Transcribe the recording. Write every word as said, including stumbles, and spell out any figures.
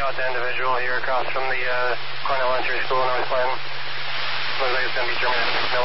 about the individual here across from the uh, Cornell Entry School in North Glen. Looks like it's going to be German. No